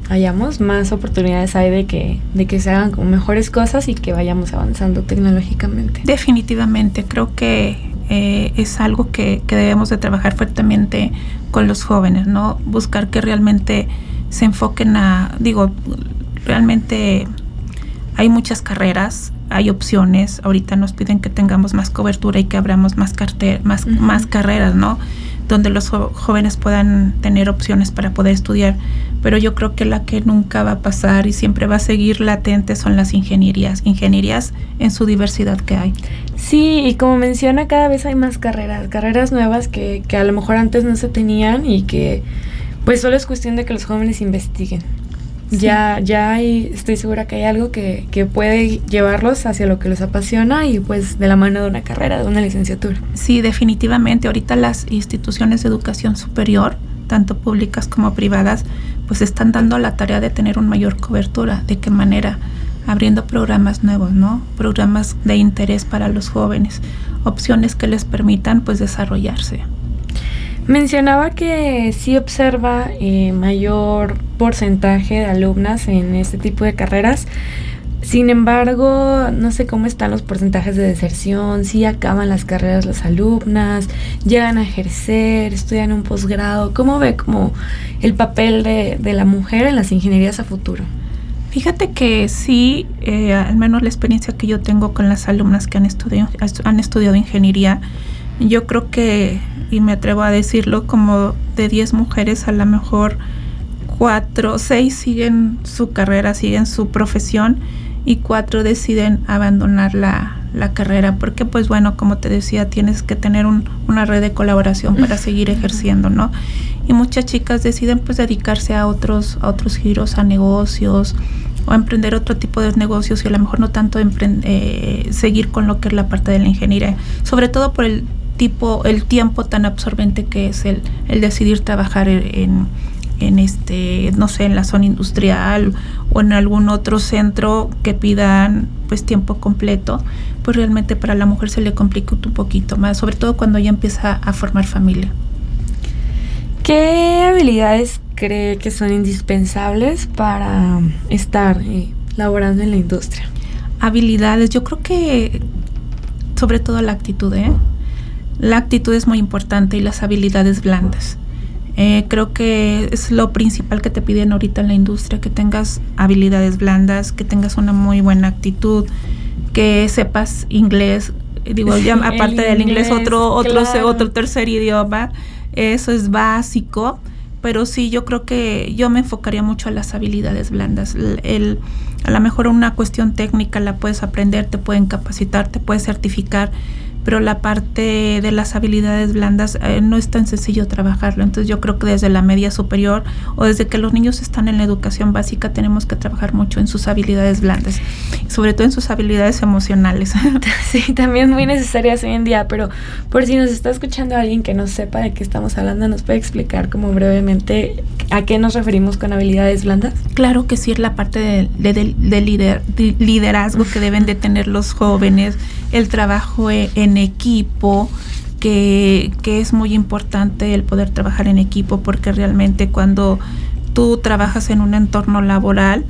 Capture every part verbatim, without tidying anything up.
hayamos, más oportunidades hay de que, de que se hagan como mejores cosas y que vayamos avanzando tecnológicamente. Definitivamente, creo que eh, es algo que, que debemos de trabajar fuertemente con los jóvenes, ¿no? Buscar que realmente se enfoquen a, digo, realmente hay muchas carreras, hay opciones. Ahorita nos piden que tengamos más cobertura y que abramos más, carter- más, uh-huh. más carreras, ¿no? Donde los jo- jóvenes puedan tener opciones para poder estudiar. Pero yo creo que la que nunca va a pasar y siempre va a seguir latente son las ingenierías. Ingenierías en su diversidad que hay. Sí, y como menciona, cada vez hay más carreras, carreras nuevas que, que a lo mejor antes no se tenían y que pues solo es cuestión de que los jóvenes investiguen. Sí. Ya, ya hay, estoy segura que hay algo que, que puede llevarlos hacia lo que los apasiona y pues de la mano de una carrera, de una licenciatura. Sí, definitivamente. Ahorita las instituciones de educación superior, tanto públicas como privadas, pues están dando la tarea de tener una mayor cobertura. ¿De qué manera? Abriendo programas nuevos, ¿no? Programas de interés para los jóvenes, opciones que les permitan pues desarrollarse. Mencionaba que sí observa eh, mayor porcentaje de alumnas en este tipo de carreras. Sin embargo, no sé cómo están los porcentajes de deserción, si acaban las carreras las alumnas, llegan a ejercer, estudian un posgrado. ¿Cómo ve como el papel de, de la mujer en las ingenierías a futuro? Fíjate que sí, eh, al menos la experiencia que yo tengo con las alumnas que han estudiado, han estudiado ingeniería, yo creo que, y me atrevo a decirlo, como de diez mujeres, a lo mejor cuatro, seis siguen su carrera, siguen su profesión, y cuatro deciden abandonar la, la carrera, porque pues bueno, como te decía, tienes que tener un, una red de colaboración para seguir ejerciendo, ¿no? Y muchas chicas deciden pues dedicarse a otros, a otros giros, a negocios, o a emprender otro tipo de negocios, y a lo mejor no tanto emprend- eh, seguir con lo que es la parte de la ingeniería, sobre todo por el tipo, el tiempo tan absorbente que es el, el decidir trabajar en, en este, no sé, en la zona industrial o en algún otro centro que pidan pues tiempo completo. Pues realmente para la mujer se le complica un poquito más, sobre todo cuando ya empieza a formar familia. ¿Qué habilidades cree que son indispensables para estar eh, laborando en la industria? Habilidades, yo creo que sobre todo la actitud, ¿eh? La actitud es muy importante, y las habilidades blandas. Eh, creo que es lo principal que te piden ahorita en la industria, que tengas habilidades blandas, que tengas una muy buena actitud, que sepas inglés, digo, ya aparte del inglés, inglés otro, otro, claro. otro tercer idioma, eso es básico, pero sí, yo creo que yo me enfocaría mucho a las habilidades blandas. El, el, a lo mejor una cuestión técnica la puedes aprender, te pueden capacitar, te puedes certificar, pero la parte de las habilidades blandas eh, no es tan sencillo trabajarlo. Entonces yo creo que desde la media superior o desde que los niños están en la educación básica tenemos que trabajar mucho en sus habilidades blandas, sobre todo en sus habilidades emocionales. Sí, también muy necesarias hoy en día, pero por si nos está escuchando alguien que no sepa de qué estamos hablando, ¿nos puede explicar como brevemente a qué nos referimos con habilidades blandas? Claro que sí, es la parte de, de, de, de, lider, de liderazgo que deben de tener los jóvenes, el trabajo en equipo, que, que es muy importante el poder trabajar en equipo, porque realmente cuando tú trabajas en un entorno laboral,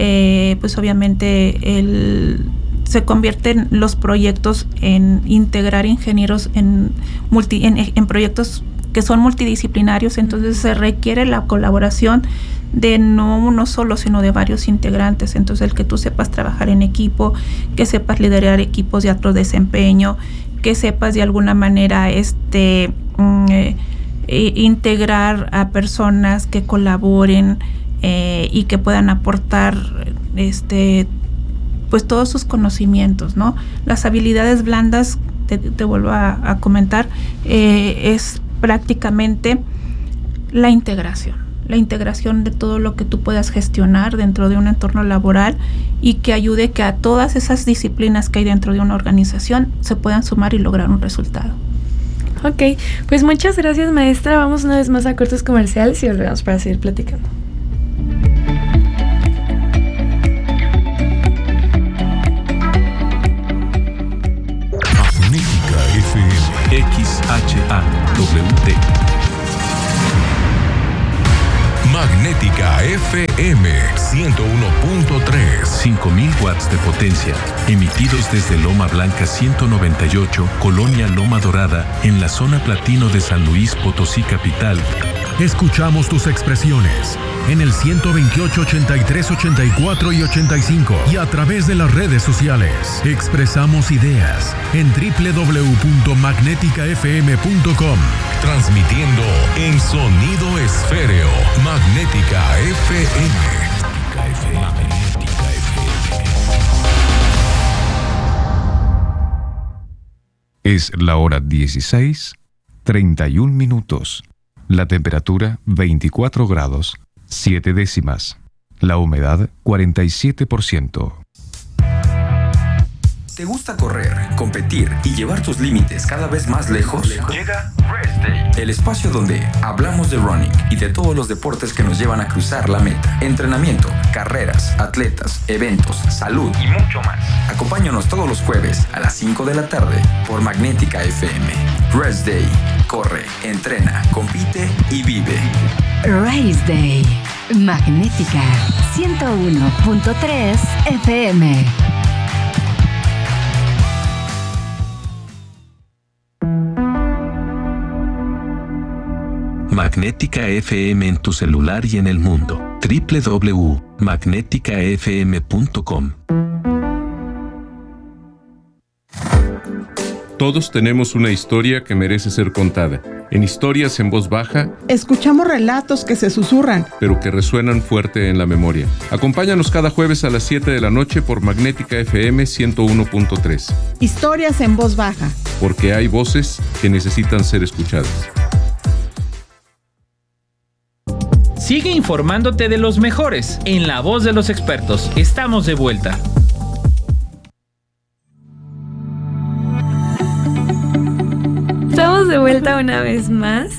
eh, pues obviamente el, se convierten los proyectos en integrar ingenieros en, multi, en, en proyectos que son multidisciplinarios, entonces se requiere la colaboración de no uno solo, sino de varios integrantes. Entonces el que tú sepas trabajar en equipo, que sepas liderar equipos de alto desempeño, que sepas de alguna manera este eh, eh, integrar a personas que colaboren eh, y que puedan aportar este pues todos sus conocimientos, ¿no? Las habilidades blandas, te, te vuelvo a, a comentar, eh, es prácticamente la integración. La integración de todo lo que tú puedas gestionar dentro de un entorno laboral y que ayude que a todas esas disciplinas que hay dentro de una organización se puedan sumar y lograr un resultado. Ok, pues muchas gracias, maestra. Vamos una vez más a cortes comerciales y volvemos para seguir platicando. Magnética F M, X H A W T. Magnética F F M ciento uno punto tres. cinco mil watts de potencia, emitidos desde Loma Blanca ciento noventa y ocho, Colonia Loma Dorada, en la zona platino de San Luis Potosí capital. Escuchamos tus expresiones en el ciento veintiocho, ochenta y tres, ochenta y cuatro y ochenta y cinco y a través de las redes sociales. Expresamos ideas en doble u doble u doble u punto magnética f m punto com. Transmitiendo en sonido esféreo. Magnética F M. Magnética F M. Es la hora dieciséis, treinta y un minutos. La temperatura veinticuatro grados, siete décimas. La humedad cuarenta y siete por ciento. ¿Te gusta correr, competir y llevar tus límites cada vez más lejos? Llega Rest Day, el espacio donde hablamos de running y de todos los deportes que nos llevan a cruzar la meta. Entrenamiento, carreras, atletas, eventos, salud y mucho más. Acompáñanos todos los jueves a las cinco de la tarde por Magnética F M. Rest Day. Corre, entrena, compite y vive. Race Day. Magnética ciento uno punto tres F M. Magnética F M en tu celular y en el mundo. doble u doble u doble u punto magnética f m punto com. Todos tenemos una historia que merece ser contada. En Historias en Voz Baja, escuchamos relatos que se susurran, pero que resuenan fuerte en la memoria. Acompáñanos cada jueves a las siete de la noche por Magnética F M ciento uno punto tres. Historias en Voz Baja. Porque hay voces que necesitan ser escuchadas. Sigue informándote de los mejores en La Voz de los Expertos. Estamos de vuelta. Estamos de vuelta una vez más.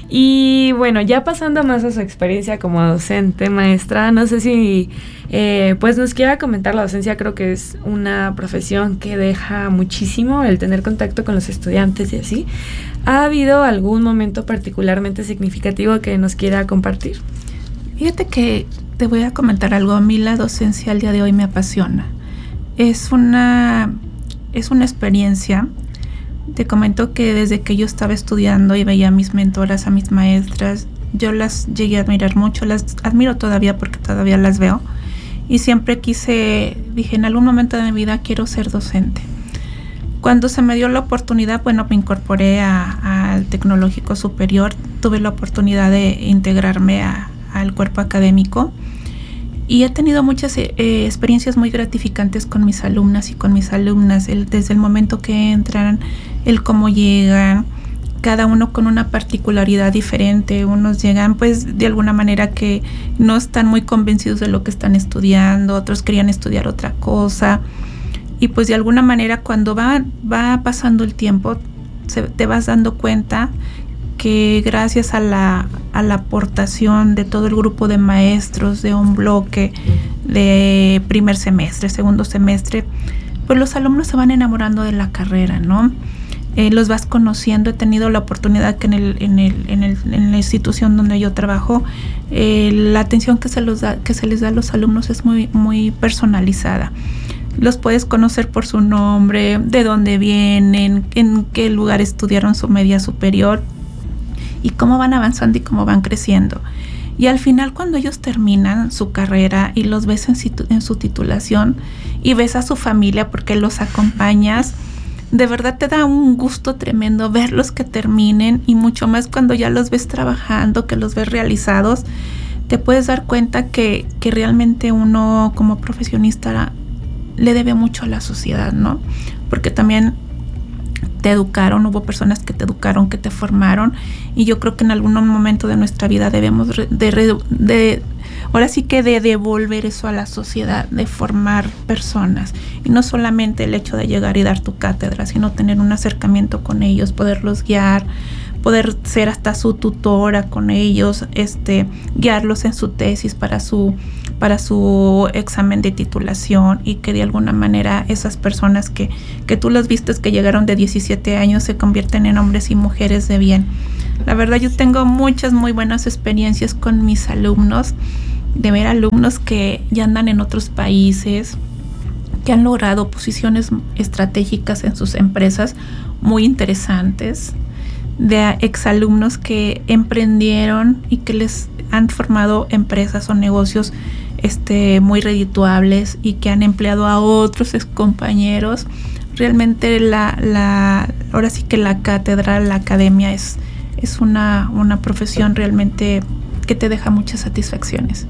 Y bueno, ya pasando más a su experiencia como docente, maestra, no sé si eh, pues nos quiera comentar la docencia. Creo que es una profesión que deja muchísimo el tener contacto con los estudiantes y así. ¿Ha habido algún momento particularmente significativo que nos quiera compartir? Fíjate que te voy a comentar algo. A mí la docencia al día de hoy me apasiona. Es una, es una experiencia. Te comento que desde que yo estaba estudiando y veía a mis mentoras, a mis maestras, yo las llegué a admirar mucho, las admiro todavía porque todavía las veo. Y siempre quise, dije, en algún momento de mi vida quiero ser docente. Cuando se me dio la oportunidad, bueno, me incorporé a, al Tecnológico Superior, tuve la oportunidad de integrarme a, al cuerpo académico y he tenido muchas eh, experiencias muy gratificantes con mis alumnas y con mis alumnas, el, desde el momento que entran, el cómo llegan, cada uno con una particularidad diferente. Unos llegan pues de alguna manera que no están muy convencidos de lo que están estudiando, otros querían estudiar otra cosa. Y pues de alguna manera cuando va, va pasando el tiempo, se, te vas dando cuenta que gracias a la, a la aportación de todo el grupo de maestros de un bloque de primer semestre, segundo semestre, pues los alumnos se van enamorando de la carrera, ¿no? Eh, los vas conociendo. He tenido la oportunidad que en, el, en, el, en, el, en la institución donde yo trabajo, eh, la atención que se, los da, que se les da a los alumnos es muy, muy personalizada. Los puedes conocer por su nombre, de dónde vienen, en qué lugar estudiaron su media superior y cómo van avanzando y cómo van creciendo. Y al final, cuando ellos terminan su carrera y los ves en, situ- en su titulación y ves a su familia porque los acompañas, de verdad te da un gusto tremendo verlos que terminen, y mucho más cuando ya los ves trabajando, que los ves realizados. Te puedes dar cuenta que, que realmente uno como profesionista le debe mucho a la sociedad, ¿no? Porque también te educaron, hubo personas que te educaron, que te formaron, y yo creo que en algún momento de nuestra vida debemos de, de, de ahora sí que de devolver eso a la sociedad, de formar personas, y no solamente el hecho de llegar y dar tu cátedra, sino tener un acercamiento con ellos, poderlos guiar, poder ser hasta su tutora con ellos, este, guiarlos en su tesis para su para su examen de titulación, y que de alguna manera esas personas que, que tú los vistes que llegaron de diecisiete años se convierten en hombres y mujeres de bien. La verdad, yo tengo muchas muy buenas experiencias con mis alumnos de ver alumnos que ya andan en otros países, que han logrado posiciones estratégicas en sus empresas muy interesantes, de exalumnos que emprendieron y que les han formado empresas o negocios este, muy redituables y que han empleado a otros compañeros. Realmente la, la, ahora sí que la cátedra, la academia es, es una, una profesión realmente que te deja muchas satisfacciones.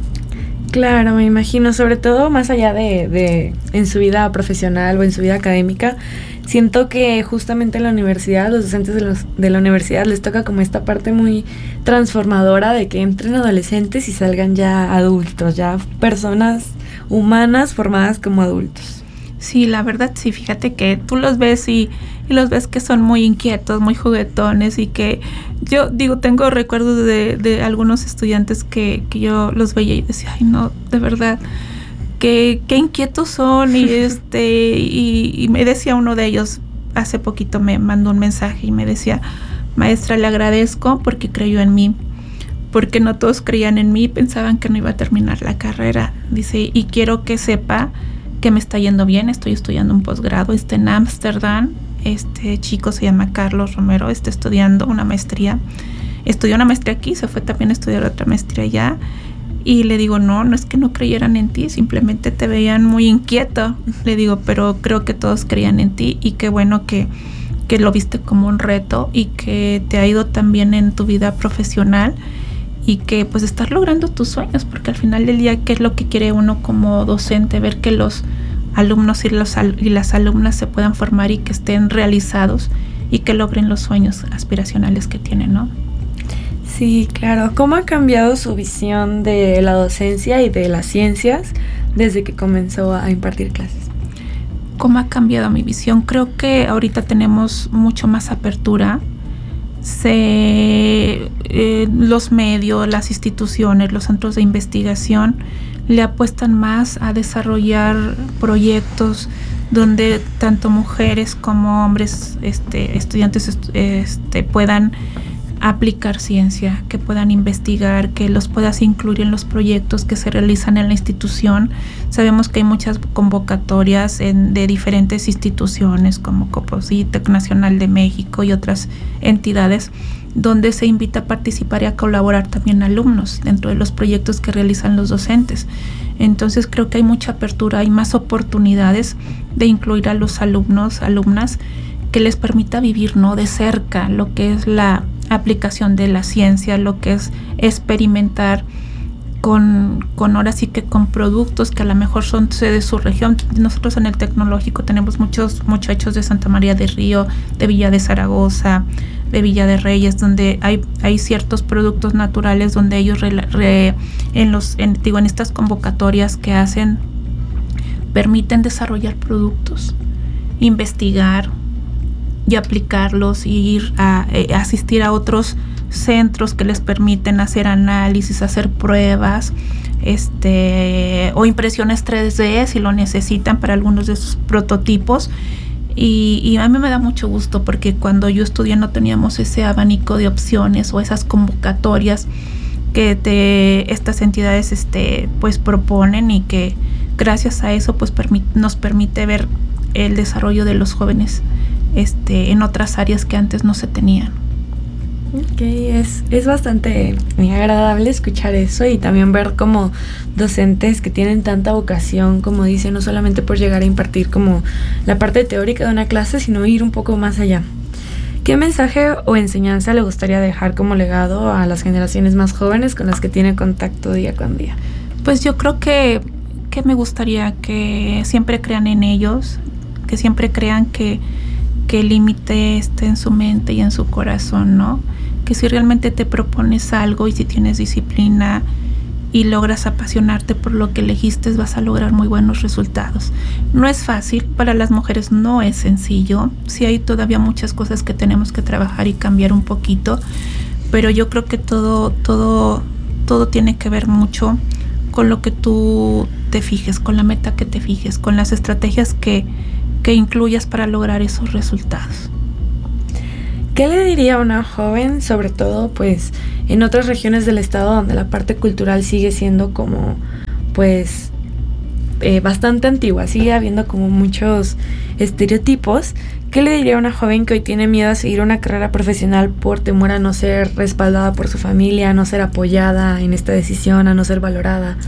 Claro, me imagino, sobre todo más allá de, de en su vida profesional o en su vida académica, siento que justamente en la universidad, los docentes de, los, de la universidad les toca como esta parte muy transformadora de que entren adolescentes y salgan ya adultos, ya personas humanas formadas como adultos. Sí, la verdad sí, fíjate que tú los ves y, y los ves que son muy inquietos, muy juguetones y que yo digo, tengo recuerdos de, de algunos estudiantes que, que yo los veía y decía, ay no, de verdad, que qué inquietos son y este y, y me decía uno de ellos, hace poquito me mandó un mensaje y me decía, maestra, le agradezco porque creyó en mí, porque no todos creían en mí y pensaban que no iba a terminar la carrera, dice, y quiero que sepa que me está yendo bien, estoy estudiando un posgrado, está en Ámsterdam, este chico se llama Carlos Romero, está estudiando una maestría, estudió una maestría aquí, se fue también a estudiar otra maestría allá, y le digo, no, no es que no creyeran en ti, simplemente te veían muy inquieto, le digo, pero creo que todos creían en ti, y qué bueno que, que lo viste como un reto, y que te ha ido tan bien en tu vida profesional, y que pues estás logrando tus sueños, porque al final del día, ¿qué es lo que quiere uno como docente? Ver que los alumnos y, los al- y las alumnas se puedan formar y que estén realizados y que logren los sueños aspiracionales que tienen, ¿no? Sí, claro. ¿Cómo ha cambiado su visión de la docencia y de las ciencias desde que comenzó a impartir clases? ¿Cómo ha cambiado mi visión? Creo que ahorita tenemos mucho más apertura. Se, eh, los medios, las instituciones, los centros de investigación le apuestan más a desarrollar proyectos donde tanto mujeres como hombres, este, estudiantes este, puedan aplicar ciencia, que puedan investigar, que los puedas incluir en los proyectos que se realizan en la institución. Sabemos que hay muchas convocatorias en, de diferentes instituciones como Copositec Nacional de México y otras entidades donde se invita a participar y a colaborar también alumnos dentro de los proyectos que realizan los docentes. Entonces creo que hay mucha apertura, hay más oportunidades de incluir a los alumnos, alumnas, que les permita vivir, ¿no?, de cerca lo que es la aplicación de la ciencia, lo que es experimentar con, con ahora sí que con productos que a lo mejor son de su región. Nosotros en el tecnológico tenemos muchos muchachos de Santa María del Río, de Villa de Zaragoza, de Villa de Reyes, donde hay, hay ciertos productos naturales donde ellos re, re, en los en, digo, en estas convocatorias que hacen permiten desarrollar productos, investigar y aplicarlos y ir a, eh, asistir a otros centros que les permiten hacer análisis, hacer pruebas, este, o impresiones tres D si lo necesitan para algunos de sus prototipos. Y, y a mí me da mucho gusto porque cuando yo estudié no teníamos ese abanico de opciones o esas convocatorias que te, estas entidades este, pues proponen, y que gracias a eso pues permit, nos permite ver el desarrollo de los jóvenes este, en otras áreas que antes no se tenían. Ok, es, es bastante agradable escuchar eso y también ver como docentes que tienen tanta vocación, como dicen, no solamente por llegar a impartir como la parte teórica de una clase, sino ir un poco más allá. ¿Qué mensaje o enseñanza le gustaría dejar como legado a las generaciones más jóvenes con las que tiene contacto día con día? Pues yo creo que, que me gustaría que siempre crean en ellos, que siempre crean que, que el límite esté en su mente y en su corazón, ¿no? Que si realmente te propones algo y si tienes disciplina y logras apasionarte por lo que elegiste, vas a lograr muy buenos resultados. No es fácil, para las mujeres no es sencillo, sí hay todavía muchas cosas que tenemos que trabajar y cambiar un poquito, pero yo creo que todo, todo, todo tiene que ver mucho con lo que tú te fijes, con la meta que te fijes, con las estrategias que, que incluyas para lograr esos resultados. ¿Qué le diría a una joven, sobre todo pues en otras regiones del estado donde la parte cultural sigue siendo como pues eh, bastante antigua, sigue habiendo como muchos estereotipos? ¿Qué le diría a una joven que hoy tiene miedo a seguir una carrera profesional por temor a no ser respaldada por su familia, a no ser apoyada en esta decisión, a no ser valorada?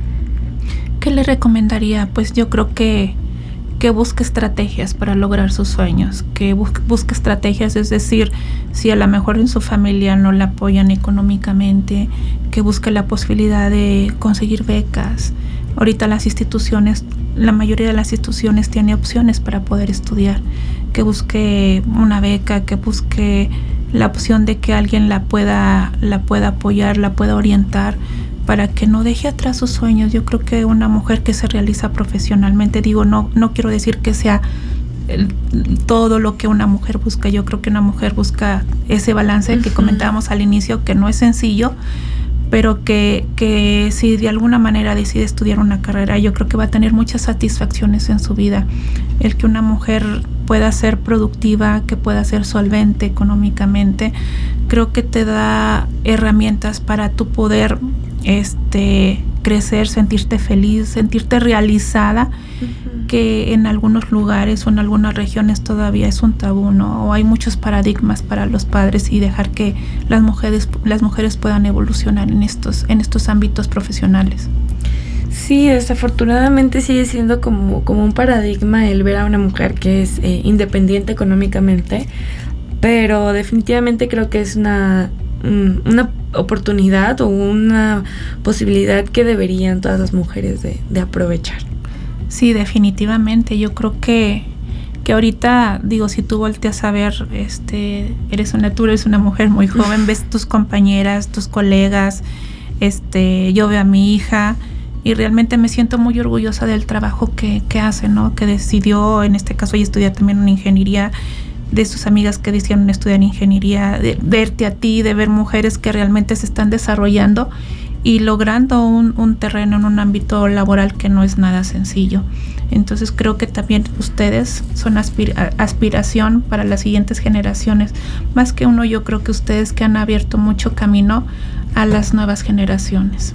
¿Qué le recomendaría? Pues yo creo que que busque estrategias para lograr sus sueños, que busque, busque estrategias, es decir, si a lo mejor en su familia no la apoyan económicamente, que busque la posibilidad de conseguir becas. Ahorita las instituciones, la mayoría de las instituciones tiene opciones para poder estudiar, que busque una beca, que busque la opción de que alguien la pueda, la pueda apoyar, la pueda orientar, para que no deje atrás sus sueños. Yo creo que una mujer que se realiza profesionalmente, digo, no, no quiero decir que sea el, todo lo que una mujer busca. Yo creo que una mujer busca ese balance que comentábamos al inicio, que no es sencillo, pero que, que si de alguna manera decide estudiar una carrera, yo creo que va a tener muchas satisfacciones en su vida. El que una mujer pueda ser productiva, que pueda ser solvente económicamente, creo que te da herramientas para tu poder este crecer, sentirte feliz, sentirte realizada, uh-huh. que en algunos lugares o en algunas regiones todavía es un tabú, ¿no? O hay muchos paradigmas para los padres, y dejar que las mujeres las mujeres puedan evolucionar en estos en estos ámbitos profesionales. Sí, desafortunadamente sigue siendo como, como un paradigma el ver a una mujer que es eh, independiente económicamente, pero definitivamente creo que es una una oportunidad o una posibilidad que deberían todas las mujeres de, de aprovechar. Sí, definitivamente. Yo creo que, que ahorita, digo, si tú volteas a ver, este, eres una, tú eres una mujer muy joven, ves tus compañeras, tus colegas, este, yo veo a mi hija y realmente me siento muy orgullosa del trabajo que, que hace, ¿no? Que decidió, en este caso, ella estudia también una ingeniería, de sus amigas que decidieron estudiar ingeniería, de verte a ti, de ver mujeres que realmente se están desarrollando y logrando un, un terreno en un ámbito laboral que no es nada sencillo. Entonces creo que también ustedes son aspira- aspiración para las siguientes generaciones. Más que uno, yo creo que ustedes que han abierto mucho camino a las nuevas generaciones.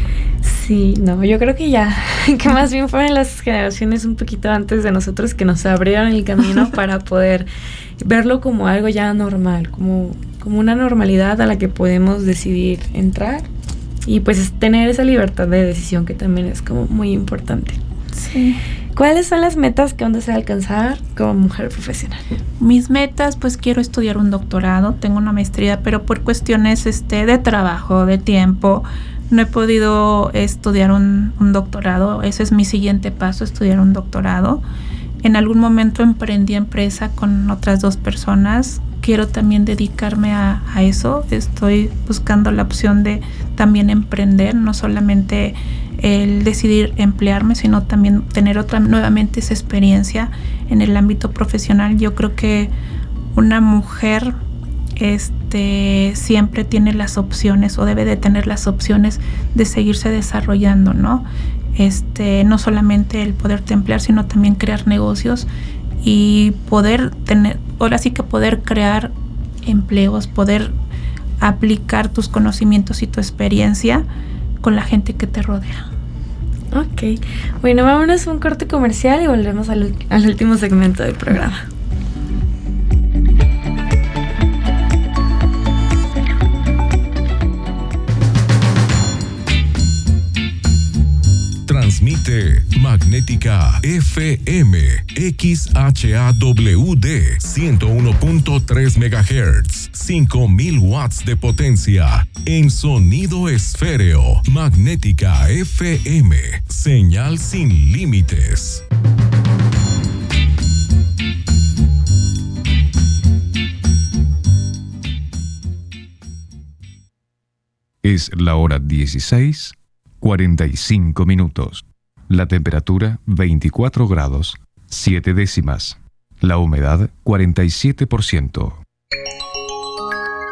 Sí, no, yo creo que ya, que más bien fueron las generaciones un poquito antes de nosotros que nos abrieron el camino para poder verlo como algo ya normal, como, como una normalidad a la que podemos decidir entrar y pues tener esa libertad de decisión que también es como muy importante. Sí. ¿Cuáles son las metas que aún desea alcanzar como mujer profesional? Mis metas, pues quiero estudiar un doctorado, tengo una maestría, pero por cuestiones este, de trabajo, de tiempo, no he podido estudiar un, un doctorado. Ese es mi siguiente paso, estudiar un doctorado. En algún momento emprendí empresa con otras dos personas. Quiero también dedicarme a, a eso. Estoy buscando la opción de también emprender, no solamente el decidir emplearme, sino también tener otra nuevamente esa experiencia en el ámbito profesional. Yo creo que una mujer este siempre tiene las opciones o debe de tener las opciones de seguirse desarrollando, ¿no? Este, no solamente el poderte emplear, sino también crear negocios y poder tener, ahora sí que poder crear empleos, poder aplicar tus conocimientos y tu experiencia con la gente que te rodea. Ok, bueno, vámonos a un corte comercial y volvemos al, al último segmento del programa. Transmite Magnética F M X H A W D ciento uno punto tres megahertz, cinco mil watts de potencia en sonido esféreo. Magnética F M, señal sin límites. Es la hora dieciséis, cuarenta y cinco minutos. La temperatura veinticuatro grados, siete décimas. La humedad cuarenta y siete por ciento.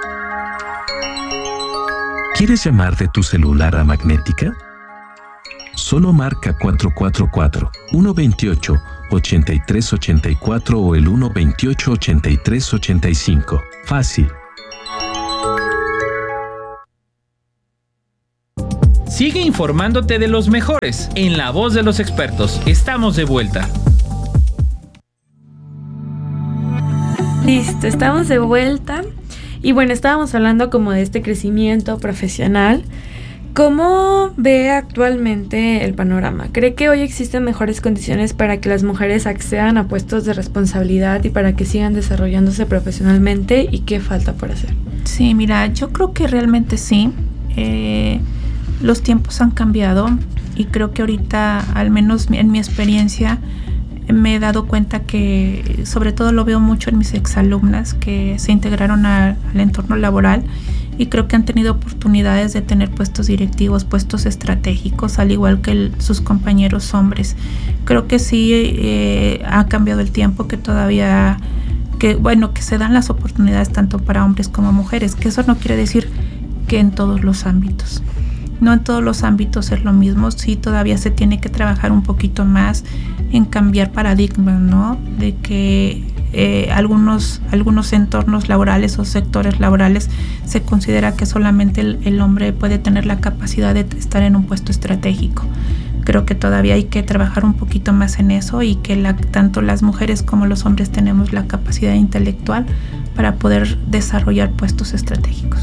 ¿Quieres llamar de tu celular a Magnética? Solo marca cuatro cuatro cuatro, uno dos ocho, ocho tres ocho cuatro o el uno dos ocho, ocho tres ocho cinco. Fácil. Sigue informándote de los mejores en La Voz de los Expertos. Estamos de vuelta. Listo, estamos de vuelta. Y bueno, estábamos hablando como de este crecimiento profesional. ¿Cómo ve actualmente el panorama? ¿Cree que hoy existen mejores condiciones para que las mujeres accedan a puestos de responsabilidad y para que sigan desarrollándose profesionalmente? ¿Y qué falta por hacer? Sí, mira, yo creo que realmente sí. Eh, los tiempos han cambiado y creo que ahorita, al menos en mi experiencia, me he dado cuenta que, sobre todo lo veo mucho en mis exalumnas que se integraron a, al entorno laboral y creo que han tenido oportunidades de tener puestos directivos, puestos estratégicos, al igual que el, sus compañeros hombres. Creo que sí eh, ha cambiado el tiempo, que todavía, que bueno, que se dan las oportunidades tanto para hombres como mujeres, que eso no quiere decir que en todos los ámbitos. No en todos los ámbitos es lo mismo, sí todavía se tiene que trabajar un poquito más en cambiar paradigmas, ¿no? De que eh, algunos, algunos entornos laborales o sectores laborales se considera que solamente el, el hombre puede tener la capacidad de estar en un puesto estratégico. Creo que todavía hay que trabajar un poquito más en eso y que la, tanto las mujeres como los hombres tenemos la capacidad intelectual para poder desarrollar puestos estratégicos.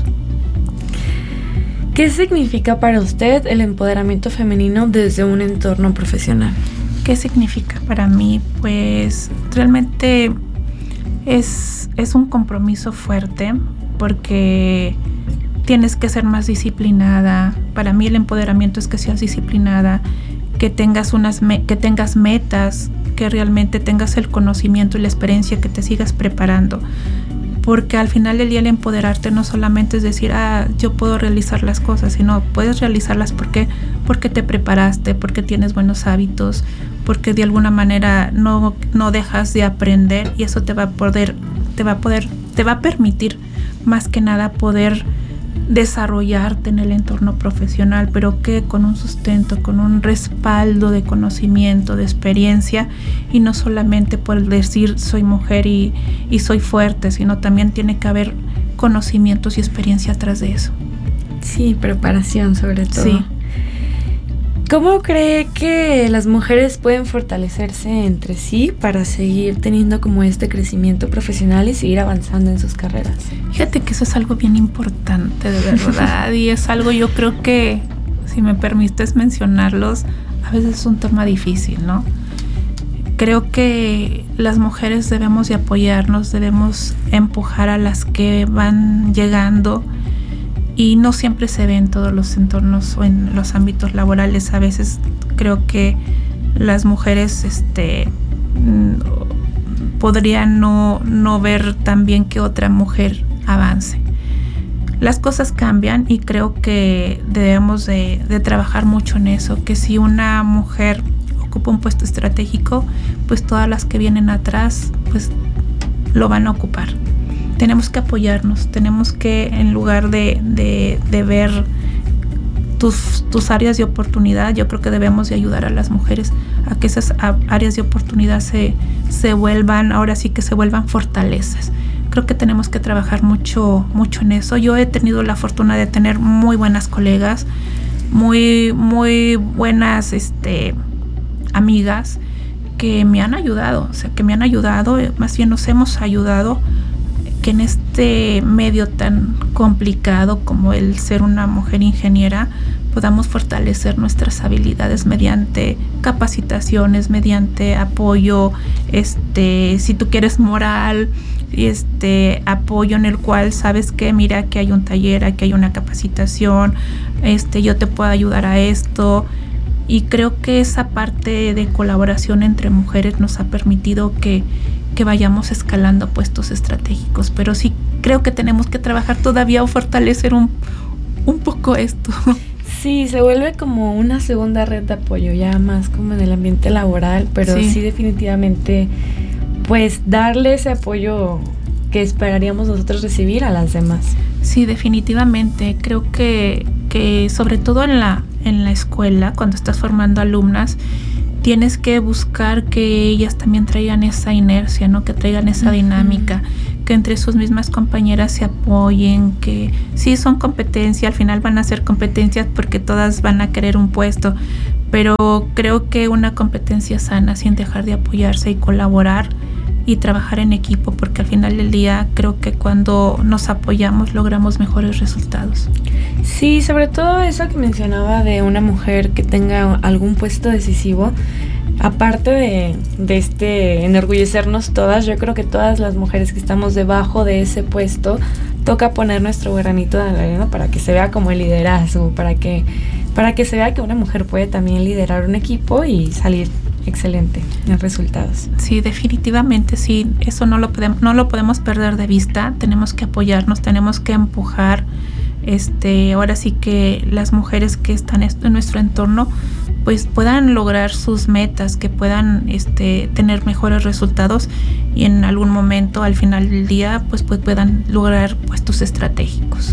¿Qué significa para usted el empoderamiento femenino desde un entorno profesional? ¿Qué significa para mí? Pues realmente es, es un compromiso fuerte porque tienes que ser más disciplinada. Para mí el empoderamiento es que seas disciplinada, que tengas, unas me- que tengas metas, que realmente tengas el conocimiento y la experiencia, que te sigas preparando. Porque al final del día el empoderarte no solamente es decir, ah, yo puedo realizar las cosas, sino puedes realizarlas porque, porque te preparaste, porque tienes buenos hábitos, porque de alguna manera no, no dejas de aprender y eso te va a poder, te va a poder, te va a permitir más que nada poder desarrollarte en el entorno profesional, pero que con un sustento, con un respaldo de conocimiento, de experiencia, y no solamente por decir soy mujer y, y soy fuerte, sino también tiene que haber conocimientos y experiencia atrás de eso. Sí, preparación sobre todo. Sí. ¿Cómo cree que las mujeres pueden fortalecerse entre sí para seguir teniendo como este crecimiento profesional y seguir avanzando en sus carreras? Fíjate que eso es algo bien importante, de verdad, y es algo, yo creo que, si me permites mencionarlos, a veces es un tema difícil, ¿no? Creo que las mujeres debemos de apoyarnos, debemos empujar a las que van llegando, y no siempre se ve en todos los entornos o en los ámbitos laborales. A veces creo que las mujeres este, podrían no, no ver tan bien que otra mujer avance. Las cosas cambian y creo que debemos de, de trabajar mucho en eso, que si una mujer ocupa un puesto estratégico, pues todas las que vienen atrás pues lo van a ocupar. Tenemos que apoyarnos, tenemos que, en lugar de, de, de ver tus, tus áreas de oportunidad, yo creo que debemos de ayudar a las mujeres a que esas áreas de oportunidad se, se vuelvan, ahora sí que se vuelvan fortalezas. Creo que tenemos que trabajar mucho, mucho en eso. Yo he tenido la fortuna de tener muy buenas colegas, muy, muy buenas este, amigas que me han ayudado, o sea, que me han ayudado, más bien nos hemos ayudado, que en este medio tan complicado como el ser una mujer ingeniera podamos fortalecer nuestras habilidades mediante capacitaciones, mediante apoyo, este, si tú quieres moral, este apoyo en el cual sabes que mira que hay un taller, aquí hay una capacitación, este, yo te puedo ayudar a esto. Y creo que esa parte de colaboración entre mujeres nos ha permitido que que vayamos escalando puestos estratégicos, pero sí creo que tenemos que trabajar todavía o fortalecer un, un poco esto. Sí, se vuelve como una segunda red de apoyo, ya más como en el ambiente laboral, pero sí, sí definitivamente, pues darle ese apoyo que esperaríamos nosotros recibir a las demás. Sí, definitivamente, creo que, que sobre todo en la, en la escuela, cuando estás formando alumnas, tienes que buscar que ellas también traigan esa inercia, ¿no? Que traigan esa dinámica, uh-huh. que entre sus mismas compañeras se apoyen, que sí son competencia, al final van a ser competencias porque todas van a querer un puesto, pero creo que una competencia sana sin dejar de apoyarse y colaborar y trabajar en equipo, porque al final del día creo que cuando nos apoyamos logramos mejores resultados. Sí, sobre todo eso que mencionaba de una mujer que tenga algún puesto decisivo, aparte de, de este enorgullecernos todas, yo creo que todas las mujeres que estamos debajo de ese puesto, toca poner nuestro granito de arena para que se vea como el liderazgo, para que, para que se vea que una mujer puede también liderar un equipo y salir excelente en resultados. Sí, definitivamente sí, eso no lo podemos, no lo podemos perder de vista, tenemos que apoyarnos, tenemos que empujar, este, ahora sí que las mujeres que están en nuestro entorno pues puedan lograr sus metas, que puedan este, tener mejores resultados y en algún momento al final del día pues, pues puedan lograr puestos estratégicos.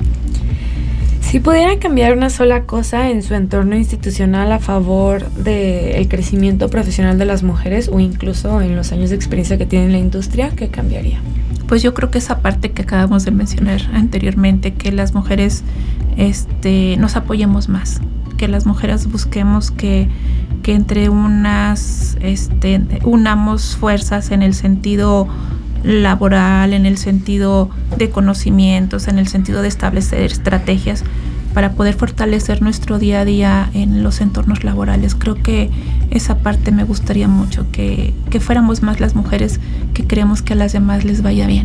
Si pudieran cambiar una sola cosa en su entorno institucional a favor del crecimiento profesional de las mujeres o incluso en los años de experiencia que tiene la industria, ¿qué cambiaría? Pues yo creo que esa parte que acabamos de mencionar anteriormente, que las mujeres este, nos apoyemos más, que las mujeres busquemos que, que entre unas este, unamos fuerzas en el sentido laboral, en el sentido de conocimientos, en el sentido de establecer estrategias para poder fortalecer nuestro día a día en los entornos laborales. Creo que esa parte me gustaría mucho, que, que fuéramos más las mujeres que queremos que a las demás les vaya bien.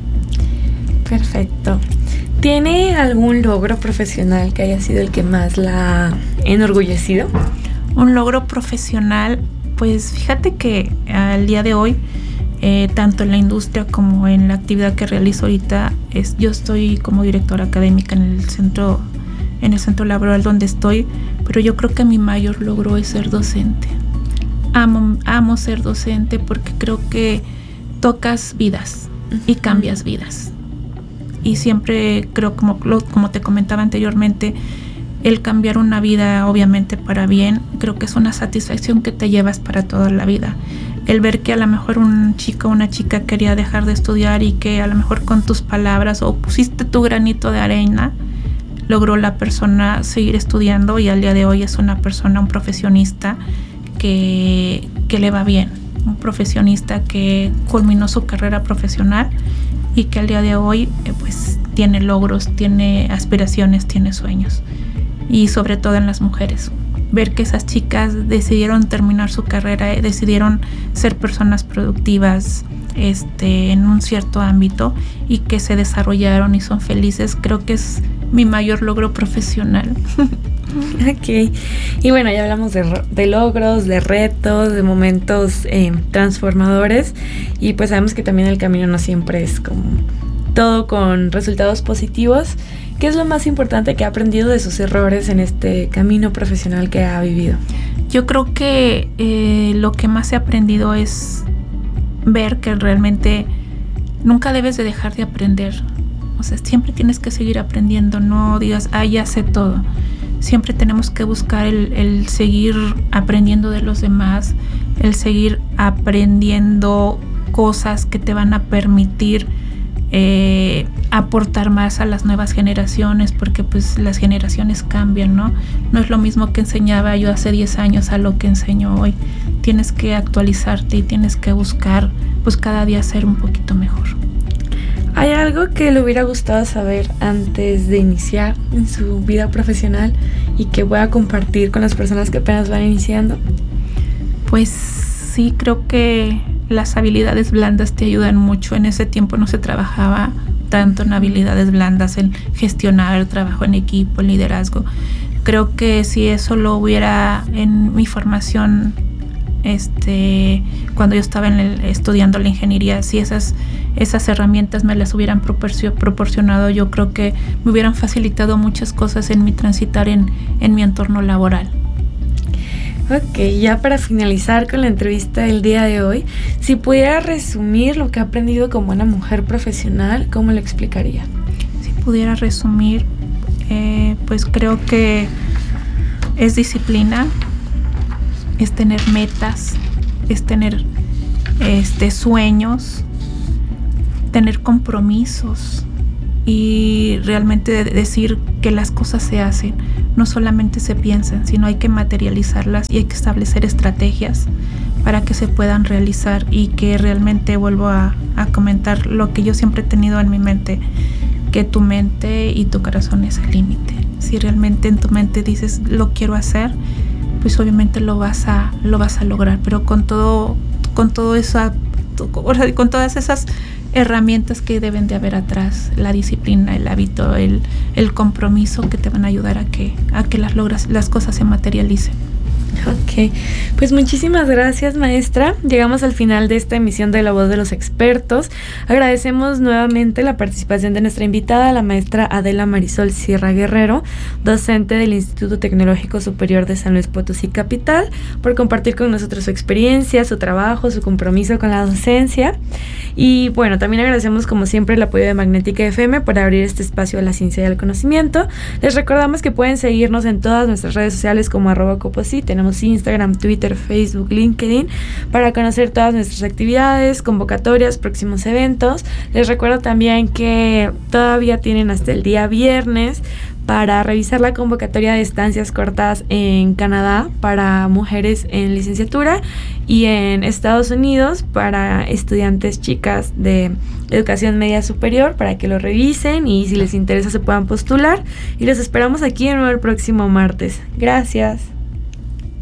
Perfecto. ¿Tiene algún logro profesional que haya sido el que más la ha enorgullecido? Un logro profesional, pues fíjate que al día de hoy Eh, tanto en la industria como en la actividad que realizo ahorita, es, yo estoy como directora académica en el centro, en el centro laboral donde estoy, pero yo creo que mi mayor logro es ser docente. Amo, amo ser docente porque creo que tocas vidas y cambias vidas. Y siempre creo, como, como te comentaba anteriormente, el cambiar una vida obviamente para bien, creo que es una satisfacción que te llevas para toda la vida. El ver que a lo mejor un chico o una chica quería dejar de estudiar y que a lo mejor con tus palabras o pusiste tu granito de arena, logró la persona seguir estudiando y al día de hoy es una persona, un profesionista que, que le va bien, un profesionista que culminó su carrera profesional y que al día de hoy eh, pues tiene logros, tiene aspiraciones, tiene sueños, y sobre todo en las mujeres. Ver que esas chicas decidieron terminar su carrera, eh, decidieron ser personas productivas este, en un cierto ámbito y que se desarrollaron y son felices, creo que es mi mayor logro profesional. Ok, y bueno, ya hablamos de, de logros, de retos, de momentos eh, transformadores, y pues sabemos que también el camino no siempre es como todo con resultados positivos. ¿Qué es lo más importante que ha aprendido de sus errores en este camino profesional que ha vivido? Yo creo que eh, lo que más he aprendido es ver que realmente nunca debes de dejar de aprender. O sea, siempre tienes que seguir aprendiendo, no digas, ah, ya sé todo. Siempre tenemos que buscar el, el seguir aprendiendo de los demás, el seguir aprendiendo cosas que te van a permitir Eh, aportar más a las nuevas generaciones, porque pues las generaciones cambian, ¿no? No es lo mismo que enseñaba yo hace diez años a lo que enseño hoy. Tienes que actualizarte y tienes que buscar pues cada día ser un poquito mejor. ¿Hay algo que le hubiera gustado saber antes de iniciar en su vida profesional y que pueda compartir con las personas que apenas van iniciando? Pues sí, creo que las habilidades blandas te ayudan mucho. En ese tiempo no se trabajaba tanto en habilidades blandas, en gestionar, trabajo en equipo, en liderazgo. Creo que si eso lo hubiera en mi formación, este, cuando yo estaba en el, estudiando la ingeniería, si esas, esas herramientas me las hubieran proporcio, proporcionado, yo creo que me hubieran facilitado muchas cosas en mi transitar en, en mi entorno laboral. Ok, ya para finalizar con la entrevista del día de hoy, si pudiera resumir lo que ha aprendido como una mujer profesional, ¿cómo lo explicaría? Si pudiera resumir, eh, pues creo que es disciplina, es tener metas, es tener este, sueños, tener compromisos y realmente decir que las cosas se hacen, no solamente se piensan, sino hay que materializarlas y hay que establecer estrategias para que se puedan realizar y que realmente vuelvo a, a comentar lo que yo siempre he tenido en mi mente, que tu mente y tu corazón es el límite. Si realmente en tu mente dices lo quiero hacer, pues obviamente lo vas a lo vas a lograr, pero con todo con todo eso, con todas esas herramientas que deben de haber atrás, la disciplina, el hábito, el, el compromiso que te van a ayudar a que a que las logras, las cosas se materialicen. Ok, pues muchísimas gracias, maestra. Llegamos al final de esta emisión de La Voz de los Expertos. Agradecemos nuevamente la participación de nuestra invitada, la maestra Adela Marisol Sierra Guerrero, docente del Instituto Tecnológico Superior de San Luis Potosí Capital, por compartir con nosotros su experiencia, su trabajo, su compromiso con la docencia. Y bueno, también agradecemos como siempre el apoyo de Magnética F M por abrir este espacio a la ciencia y al conocimiento. Les recordamos que pueden seguirnos en todas nuestras redes sociales como arroba coposí. Tenemos Instagram, Twitter, Facebook, LinkedIn para conocer todas nuestras actividades, convocatorias, próximos eventos. Les recuerdo también que todavía tienen hasta el día viernes para revisar la convocatoria de estancias cortas en Canadá para mujeres en licenciatura y en Estados Unidos para estudiantes chicas de educación media superior, para que lo revisen y si les interesa se puedan postular. Y los esperamos aquí de nuevo el próximo martes. Gracias.